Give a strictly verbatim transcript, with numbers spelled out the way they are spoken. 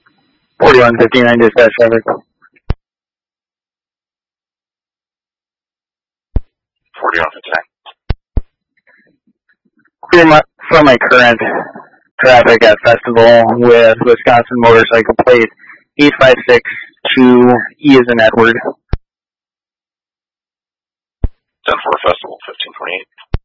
forty-one fifty-nine dispatch traffic. forty-one fifty-nine. Clear my, from my current traffic at Festival with Wisconsin motorcycle plate eight five six two E as in Edward. ten four Festival, fifteen twenty-eight.